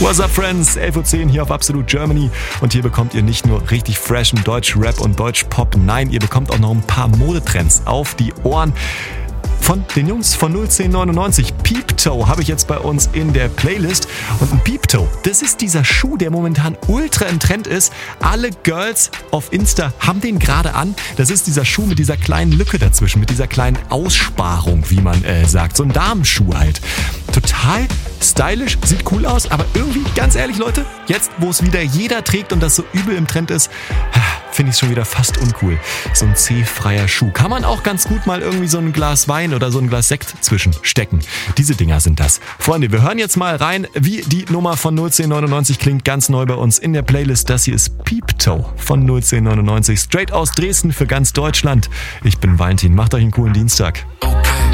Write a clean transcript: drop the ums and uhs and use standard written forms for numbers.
What's up, Friends? 11.10 Uhr hier auf Absolute Germany. Und hier bekommt ihr nicht nur richtig freshen Deutsch-Rap und Deutsch-Pop, nein, ihr bekommt auch noch ein paar Modetrends auf die Ohren. Von den Jungs von 01099. Peep-Toe habe ich jetzt bei uns in der Playlist. Und ein Peep-Toe, das ist dieser Schuh, der momentan ultra im Trend ist. Alle Girls auf Insta haben den gerade an. Das ist dieser Schuh mit dieser kleinen Lücke dazwischen, mit dieser kleinen Aussparung, wie man sagt. So ein Damenschuh halt. Total stylisch, sieht cool aus, aber irgendwie, ganz ehrlich Leute, jetzt wo es wieder jeder trägt und das so übel im Trend ist, finde ich es schon wieder fast uncool. So ein C-freier Schuh. Kann man auch ganz gut mal irgendwie so ein Glas Wein oder so ein Glas Sekt zwischenstecken. Diese Dinger sind das. Freunde, wir hören jetzt mal rein, wie die Nummer von 01099 klingt, ganz neu bei uns in der Playlist. Das hier ist Peep-Toe von 01099. Straight aus Dresden für ganz Deutschland. Ich bin Valentin. Macht euch einen coolen Dienstag. Okay.